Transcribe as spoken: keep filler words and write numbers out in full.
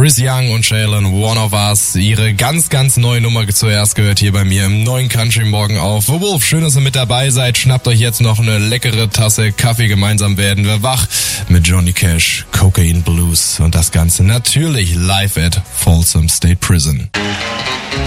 Chris Young und Shaylin, One of Us. Ihre ganz, ganz neue Nummer zuerst gehört hier bei mir im neuen Country Morgen auf The Wolf. Schön, dass ihr mit dabei seid. Schnappt euch jetzt noch eine leckere Tasse Kaffee. Gemeinsam werden wir wach mit Johnny Cash, Cocaine Blues und das Ganze natürlich live at Folsom State Prison.